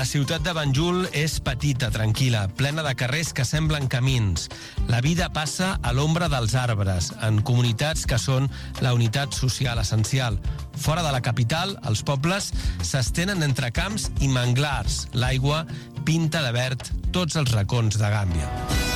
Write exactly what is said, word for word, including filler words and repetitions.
La ciutat de Banjul és petita, tranquil·la, plena de carrers que semblen camins. La vida passa a l'ombra dels arbres, en comunitats que són la unitat social essencial. Fora de la capital, els pobles s'estenen entre camps i manglars. L'aigua pinta de verd tots els racons de Gàmbia.